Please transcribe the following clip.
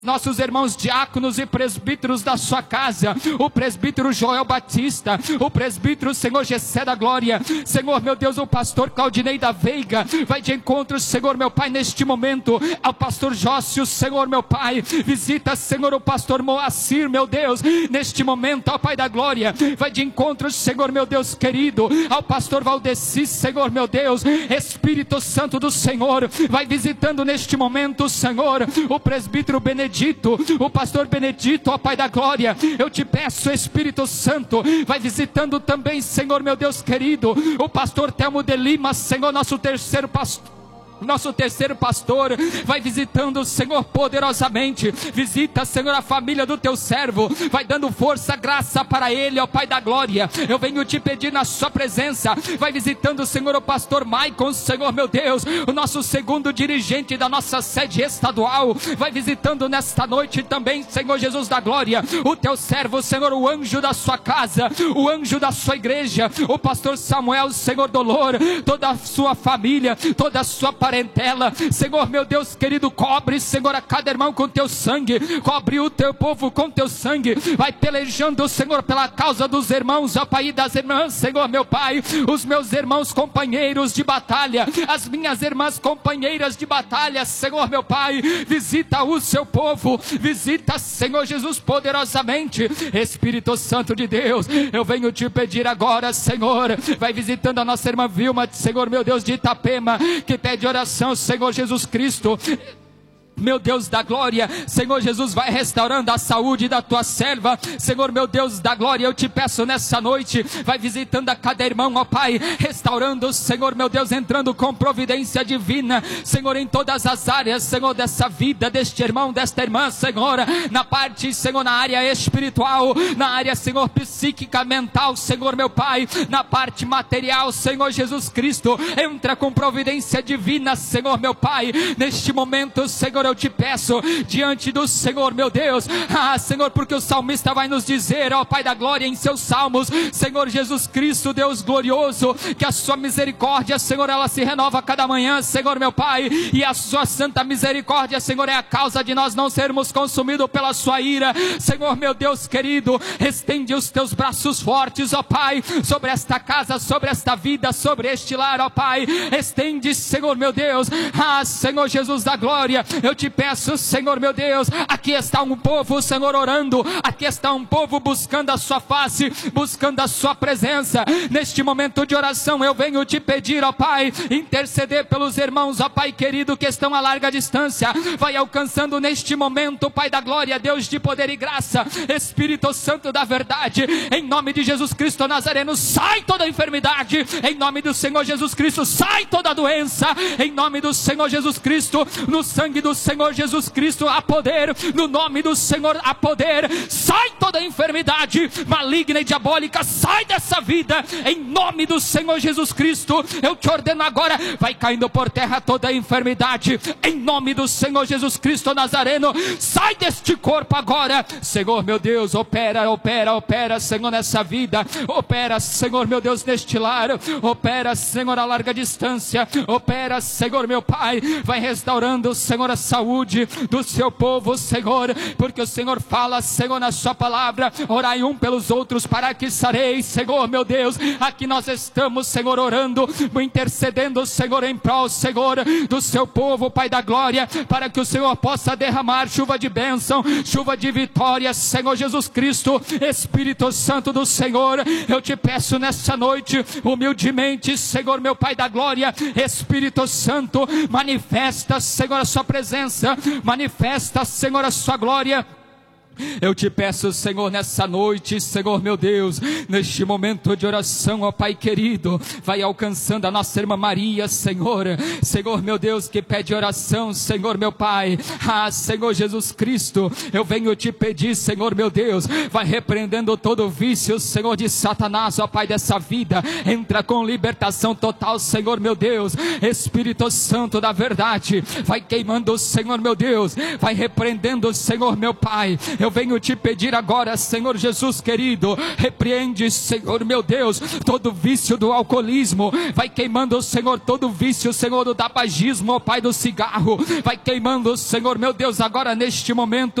nossos irmãos diáconos e presbíteros da sua casa, o presbítero Joel Batista, o presbítero, Senhor, Gessé da Glória, Senhor, meu Deus, o pastor Claudinei da Veiga, vai de encontro, Senhor, meu Pai, neste momento, ao pastor Jócio, Senhor, meu Pai, visita, Senhor, o pastor Moacir, meu Deus, neste momento, ó Pai da Glória, vai de encontro, Senhor, meu Deus querido, ao pastor Valdeci, Senhor, meu Deus, Espírito Santo do Senhor, vai visitando neste momento, Senhor, o presbítero Benedito, o pastor Benedito, ó Pai da Glória, eu te peço, Espírito Santo, vai visitando também, Senhor, meu Deus querido, o pastor Telmo de Lima, Senhor, nosso terceiro pastor, vai visitando, Senhor, poderosamente, visita, Senhor, a família do teu servo, vai dando força, graça para ele, ó Pai da Glória, eu venho te pedir na sua presença, vai visitando, Senhor, o pastor Maicon, Senhor, meu Deus, o nosso segundo dirigente da nossa sede estadual, vai visitando nesta noite também, Senhor Jesus da Glória, o teu servo, Senhor, o anjo da sua casa, o anjo da sua igreja, o pastor Samuel, Senhor, Dolor, toda a sua família, toda a sua parentela, Senhor, meu Deus querido, cobre, Senhor, a cada irmão com teu sangue, cobre o teu povo com teu sangue, vai pelejando, Senhor, pela causa dos irmãos, ó Pai, e das irmãs, Senhor, meu Pai, os meus irmãos companheiros de batalha, as minhas irmãs companheiras de batalha, Senhor, meu Pai, visita o seu povo, visita, Senhor Jesus, poderosamente, Espírito Santo de Deus, eu venho te pedir agora, Senhor, vai visitando a nossa irmã Vilma, Senhor, meu Deus, de Itapema, que pede oração, Senhor Jesus Cristo, meu Deus da glória, Senhor Jesus, vai restaurando a saúde da tua serva, Senhor, meu Deus da glória, eu te peço nessa noite, vai visitando a cada irmão, ó Pai, restaurando, Senhor, meu Deus, entrando com providência divina, Senhor, em todas as áreas, Senhor, dessa vida, deste irmão, desta irmã, Senhor, na parte, Senhor, na área espiritual, na área, Senhor, psíquica, mental, Senhor, meu Pai, na parte material, Senhor Jesus Cristo, entra com providência divina, Senhor, meu Pai, neste momento, Senhor, eu te peço, diante do Senhor, meu Deus, Senhor, porque o salmista vai nos dizer, ó Pai da Glória, em seus salmos, Senhor Jesus Cristo, Deus glorioso, que a sua misericórdia, Senhor, ela se renova a cada manhã, Senhor, meu Pai, e a sua santa misericórdia, Senhor, é a causa de nós não sermos consumidos pela sua ira, Senhor, meu Deus querido, estende os teus braços fortes, ó Pai, sobre esta casa, sobre esta vida, sobre este lar, ó Pai, estende, Senhor, meu Deus, Senhor Jesus da glória, eu te peço, Senhor, meu Deus, aqui está um povo, Senhor, orando, aqui está um povo buscando a sua face, buscando a sua presença, neste momento de oração, eu venho te pedir, ó Pai, interceder pelos irmãos, ó Pai querido, que estão a larga distância, vai alcançando neste momento, Pai da glória, Deus de poder e graça, Espírito Santo da verdade, em nome de Jesus Cristo Nazareno, sai toda enfermidade, em nome do Senhor Jesus Cristo, sai toda doença, em nome do Senhor Jesus Cristo, no sangue do Senhor Jesus Cristo há poder, no nome do Senhor há poder, sai toda enfermidade maligna e diabólica, sai dessa vida, em nome do Senhor Jesus Cristo, eu te ordeno agora, vai caindo por terra toda enfermidade, em nome do Senhor Jesus Cristo Nazareno, sai deste corpo agora, Senhor meu Deus, opera, Senhor, nessa vida, opera, Senhor meu Deus, neste lar, opera, Senhor, a larga distância, opera, Senhor meu Pai, vai restaurando, Senhor, a saúde do seu povo, Senhor, porque o Senhor fala, Senhor, na sua palavra, orai um pelos outros para que sareis, Senhor, meu Deus, aqui nós estamos, Senhor, orando, intercedendo, Senhor, em prol, Senhor, do seu povo, Pai da glória, para que o Senhor possa derramar chuva de bênção, chuva de vitória, Senhor Jesus Cristo, Espírito Santo do Senhor, eu te peço nessa noite, humildemente, Senhor, meu Pai da glória, Espírito Santo, manifesta, Senhor, a sua presença, manifesta, Senhor, a sua glória. Eu te peço, Senhor, nessa noite, Senhor meu Deus, neste momento de oração, ó Pai querido, vai alcançando a nossa irmã Maria, Senhor, Senhor meu Deus, que pede oração, Senhor meu Pai, Senhor Jesus Cristo, eu venho te pedir, Senhor meu Deus, vai repreendendo todo vício, Senhor, de Satanás, ó Pai, dessa vida, entra com libertação total, Senhor meu Deus, Espírito Santo da verdade, vai queimando, Senhor meu Deus, vai repreendendo, Senhor meu Pai, eu venho te pedir agora, Senhor Jesus querido, repreende, Senhor meu Deus, todo vício do alcoolismo, vai queimando, Senhor, todo vício, Senhor, do tabagismo, ó Pai, do cigarro, vai queimando, Senhor meu Deus, agora neste momento,